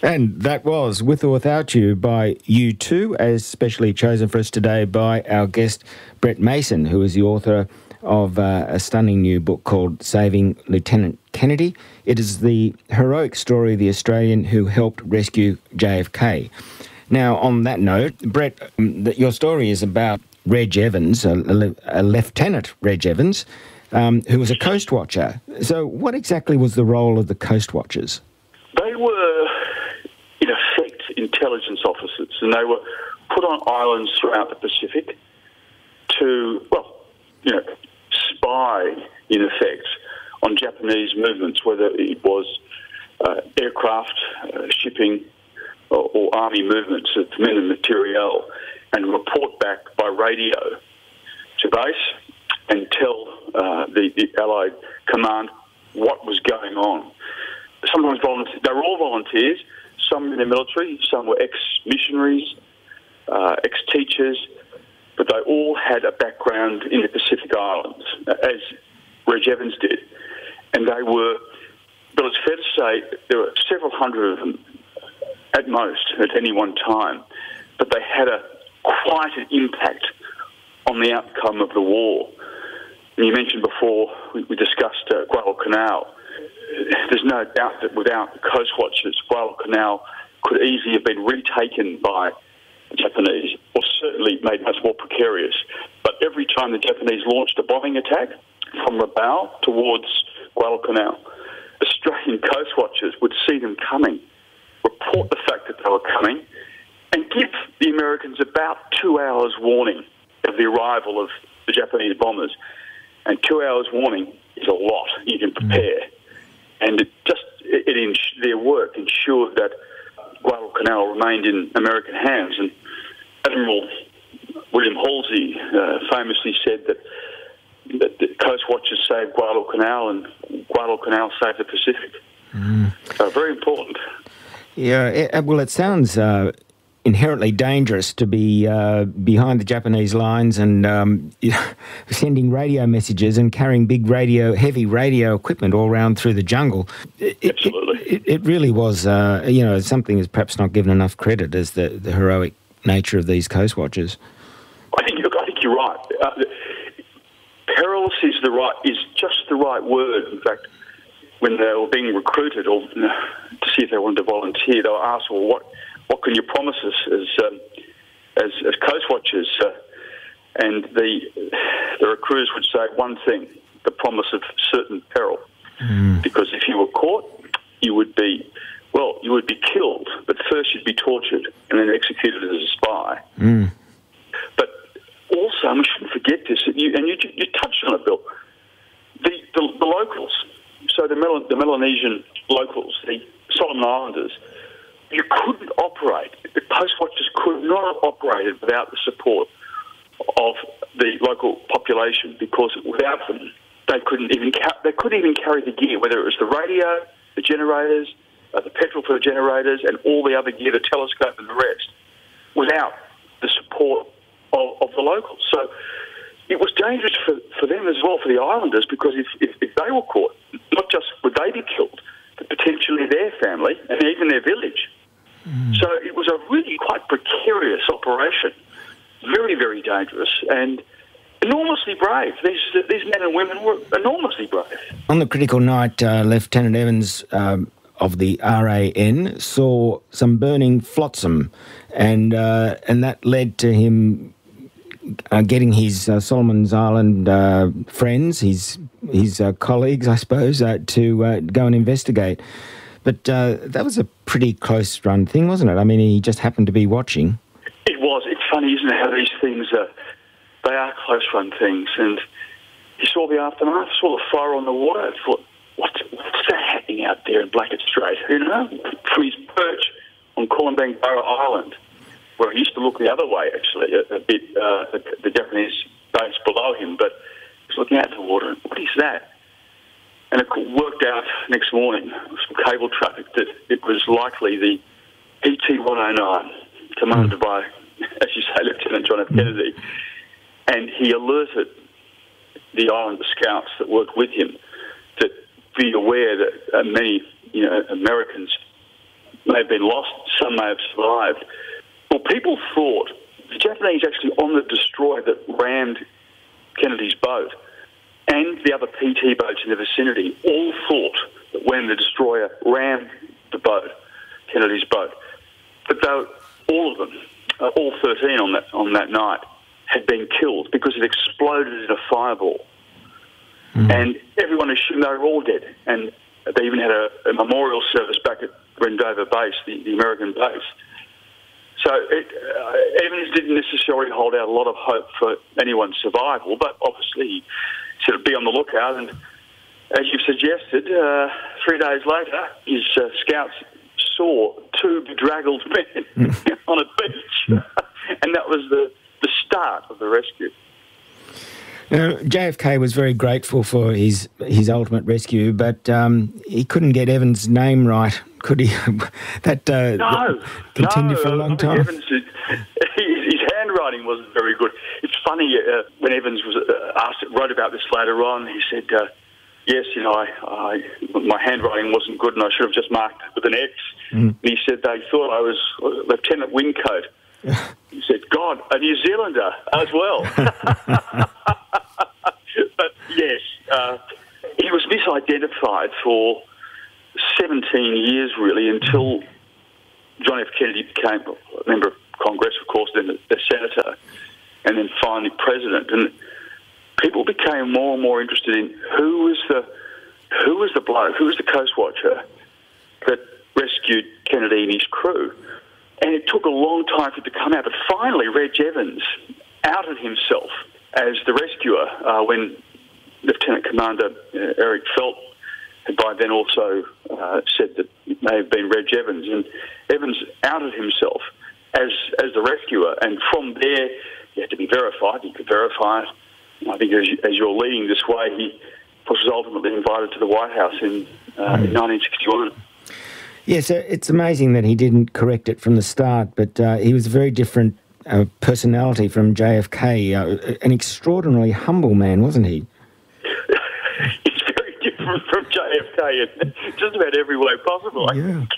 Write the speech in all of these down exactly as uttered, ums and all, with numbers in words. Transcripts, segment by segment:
And that was With or Without You by U two, as specially chosen for us today by our guest, Brett Mason, who is the author of uh, a stunning new book called Saving Lieutenant Kennedy. It is the heroic story of the Australian who helped rescue J F K. Now, on that note, Brett, um, the, your story is about Reg Evans, a, a, a Lieutenant Reg Evans, um, who was a coast watcher. So what exactly was the role of the coast watchers? They were, in effect, intelligence officers, and they were put on islands throughout the Pacific to, well, you know, spy, in effect, on Japanese movements, whether it was uh, aircraft, uh, shipping, or, or army movements of men and materiel, and report back by radio to base and tell uh, the, the Allied command what was going on. Sometimes volunteers, they were all volunteers, some in the military, some were ex-missionaries, uh, ex-teachers, but they all had a background in the Pacific Islands, as Reg Evans did. And they were, but it's fair to say, there were several hundred of them at most at any one time, but they had a quite an impact on the outcome of the war. And you mentioned before, we, we discussed uh, Guadalcanal. There's no doubt that without the coast watchers, Guadalcanal could easily have been retaken by the Japanese, or certainly made much more precarious. But every time the Japanese launched a bombing attack from Rabaul towards Guadalcanal, Australian coast watchers would see them coming, report the fact that they were coming, and give the Americans about two hours warning of the arrival of the Japanese bombers. And two hours warning is a lot. You can prepare. And it just, it, it ins- their work ensured that Guadalcanal remained in American hands. And Admiral William Halsey uh, famously said that, that the coast watchers saved Guadalcanal and Guadalcanal saved the Pacific. Mm. So very important. Yeah, it, well, it sounds uh, inherently dangerous to be uh, behind the Japanese lines and um, you know, sending radio messages and carrying big radio, heavy radio equipment all around through the jungle. It, Absolutely. It, it, it really was, uh, you know, something that's perhaps not given enough credit as the, the heroic nature of these coast watchers. I think, look, I think you're right. Uh, perilous is the right, is just the right word. In fact, when they were being recruited or uh, to see if they wanted to volunteer, they were asked, well, what, what can you promise us as um, as, as coast watchers? Uh, and the the recruiters would say one thing, the promise of certain peril. Mm. Because if you were caught, you would be, well, you would be killed, but first you'd be tortured and then executed as a spy. Mm. But also, we shouldn't forget this, you, and you, you touched on it, Bill, the, the, the locals, so the, Mel- the Melanesian locals, the Solomon Islanders, you couldn't operate, the coast watchers could not have operated without the support of the local population, because without them, they couldn't even ca- they couldn't even carry the gear, whether it was the radio, the generators, uh, the petrol for the generators, and all the other gear, the telescope and the rest, without the support of, of the locals. So it was dangerous for, for them as well, for the islanders, because if, if, if they were caught, not just would they be killed, but potentially their family and even their village. Mm. So it was a really quite precarious operation, very, very dangerous, and enormously brave. These these men and women were enormously brave. On the critical night, uh, Lieutenant Evans um, of the R A N saw some burning flotsam, and uh, and that led to him uh, getting his uh, Solomon's Island uh, friends, his his uh, colleagues, I suppose, uh, to uh, go and investigate. But uh, that was a pretty close-run thing, wasn't it? I mean, he just happened to be watching. It was. It's funny, isn't it, how these things are, they are close-run things. And he saw the aftermath, saw the fire on the water, thought, what, what's that happening out there in Blackett Strait? You know, from his perch on Columbang Burra Island, where he used to look the other way, actually, a, a bit, uh, the, the Japanese base below him, but he was looking out the water, and what is that? And it worked out next morning, some cable traffic, that it was likely the E T one oh nine, commanded by, as you say, Lieutenant John F. Kennedy. And he alerted the Islander scouts that worked with him to be aware that uh, many, you know, Americans may have been lost, some may have survived. Well, people thought the Japanese actually on the destroyer that rammed Kennedy's boat and the other P T boats in the vicinity all thought that when the destroyer rammed the boat, Kennedy's boat, that they, all of them, uh, all thirteen on that on that night, had been killed because it exploded in a fireball. Mm. And everyone assumed they were all dead. And they even had a, a memorial service back at Wendover Base, the, the American base. So it, uh, Evans didn't necessarily hold out a lot of hope for anyone's survival, but obviously he said be on the lookout. And as you've suggested, uh, three days later, his uh, scouts saw two bedraggled men on a beach. And that was the, the start of the rescue. Now, J F K was very grateful for his his ultimate rescue, but um, he couldn't get Evans' name right, could he? that uh, no, continued no, for a long time. Evans, his, his handwriting wasn't very good. It's funny, uh, when Evans was uh, asked, wrote about this later on, he said, uh, yes, you know, I, I, my handwriting wasn't good and I should have just marked it with an X. Mm. And he said they thought I was Lieutenant Wingcoat. He said, God, a New Zealander as well. But yes, uh, he was misidentified for seventeen years, really, until John F. Kennedy became a member of Congress, of course, then a senator, and then finally president. And people became more and more interested in who was the who was the bloke, who was the coast watcher that rescued Kennedy and his crew. And it took a long time for it to come out, but finally Reg Evans outed himself as the rescuer uh, when Lieutenant Commander uh, Eric Felt had by then also uh, said that it may have been Reg Evans. And Evans outed himself as as the rescuer, and from there you had to be verified. You could verify it. I think as, you, as you're leading this way, he was ultimately invited to the White House in, uh, in nineteen sixty-one. Yes, it's amazing that he didn't correct it from the start, but uh, he was a very different uh, personality from J F K, uh, an extraordinarily humble man, wasn't he? He's very different from J F K in just about every way possible. Yeah.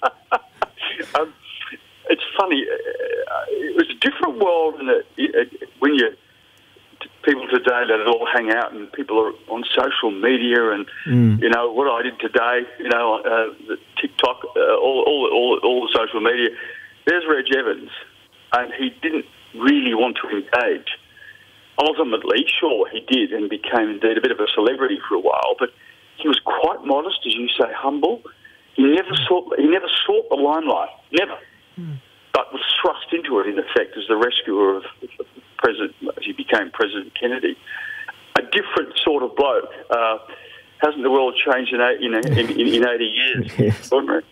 um, it's funny, uh, it was a different world in it, it, when you... people today let it all hang out and people are on social media and, mm. you know, what I did today, you know, uh, the TikTok, uh, all, all, all, all the social media. There's Reg Evans, and he didn't really want to engage. Ultimately, sure, he did and became indeed a bit of a celebrity for a while, but he was quite modest, as you say, humble. He never sought, he never sought the limelight, never, mm. but was thrust into it, in effect, as the rescuer of President, as he became President Kennedy. A different sort of bloke. Uh, hasn't the world changed in eight, you know, in, in, in eighty years? Yes.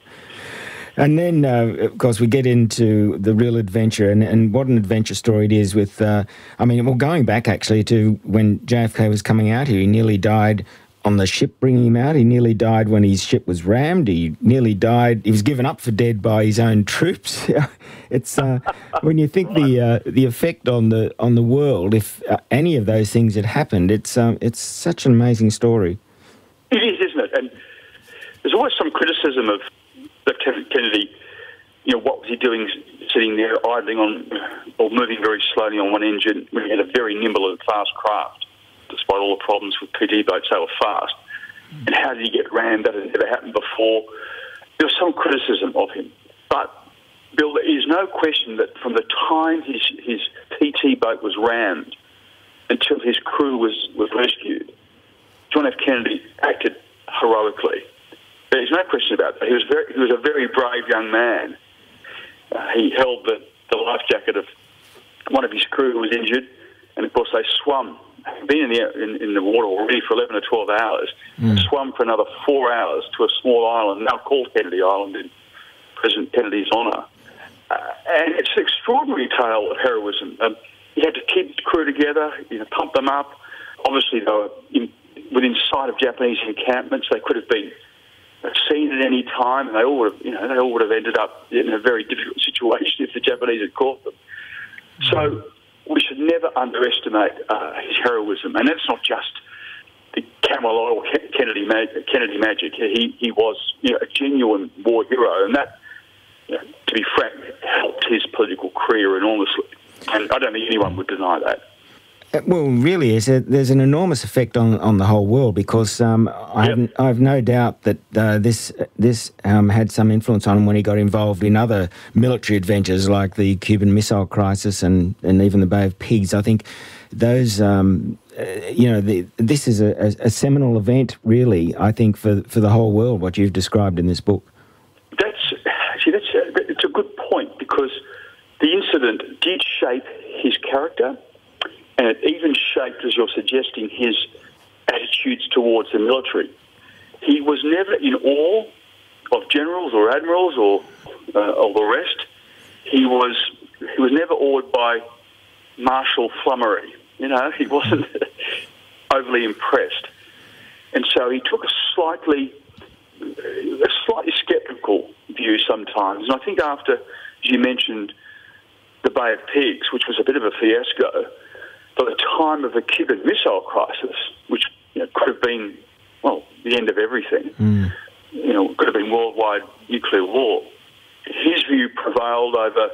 And then, uh, of course, we get into the real adventure, and, and what an adventure story it is with, uh, I mean, well, going back actually to when J F K was coming out here, he nearly died on the ship bringing him out. He nearly died when his ship was rammed. He nearly died. He was given up for dead by his own troops. It's uh, when you think the uh, the effect on the on the world, if uh, any of those things had happened, it's um, it's such an amazing story. It is, isn't it? And there's always some criticism of Lieutenant Kennedy. You know, what was he doing, sitting there idling on or moving very slowly on one engine when he had a very nimble and fast craft? Despite all the problems with P T boats, they were fast. And how did he get rammed? That had never happened before. There was some criticism of him. But, Bill, there is no question that from the time his, his P T boat was rammed until his crew was, was rescued, John F. Kennedy acted heroically. There's no question about that. He was, very, he was a very brave young man. Uh, he held the, the life jacket of one of his crew who was injured, and, of course, they swum. Been in the in, in the water already for eleven or twelve hours, mm. swum for another four hours to a small island now called Kennedy Island in President Kennedy's honour. Uh, and it's an extraordinary tale of heroism. Um, he had to keep the crew together, you know, pump them up. Obviously, they were in, within sight of Japanese encampments. They could have been seen at any time, and they all would have, you know, they all would have ended up in a very difficult situation if the Japanese had caught them. Mm. So we should never underestimate uh, his heroism, and that's not just the Camelot or Kennedy, mag- Kennedy magic. He he was, you know, a genuine war hero, and that political career enormously. And I don't think anyone would deny that. Well, really, is a, there's an enormous effect on, on the whole world because um, I, yep. have, I have no doubt that uh, this this um, had some influence on him when he got involved in other military adventures like the Cuban Missile Crisis and, and even the Bay of Pigs. I think those, um, uh, you know, the, this is a, a, a seminal event, really, I think, for for the whole world, what you've described in this book. That's, actually, that's a, it's a good point because the incident did shape his character. And it even shaped, as you're suggesting, his attitudes towards the military. He was never in awe of generals or admirals or uh, or the rest. He was he was never awed by martial flummery. You know, he wasn't overly impressed, and so he took a slightly a slightly sceptical view sometimes. And I think after, as you mentioned, the Bay of Pigs, which was a bit of a fiasco. By the time of the Cuban Missile Crisis, which you know, could have been, well, the end of everything, mm. you know, could have been worldwide nuclear war, his view prevailed over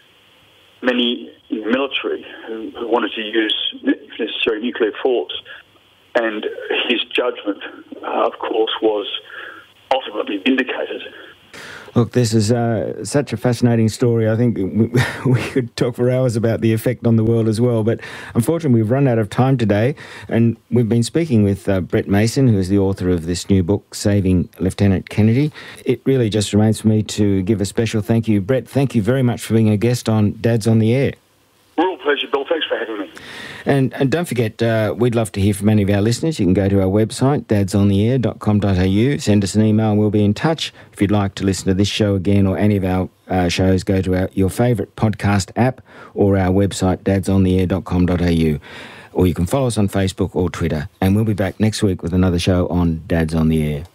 many in the military who, who wanted to use, if necessary, nuclear force. And his judgment, uh, of course, was ultimately vindicated. Look, this is uh, such a fascinating story. I think we, we could talk for hours about the effect on the world as well. But unfortunately, we've run out of time today. And we've been speaking with uh, Brett Mason, who is the author of this new book, Saving Lieutenant Kennedy. It really just remains for me to give a special thank you. Brett, thank you very much for being a guest on Dad's on the Air. Real pleasure, Bill. Thanks for having me. And, and don't forget, uh, we'd love to hear from any of our listeners. You can go to our website, dads on the air dot com dot a u, send us an email and we'll be in touch. If you'd like to listen to this show again or any of our uh, shows, go to our, your favourite podcast app or our website, dads on the air dot com dot a u. Or you can follow us on Facebook or Twitter. And we'll be back next week with another show on Dads on the Air.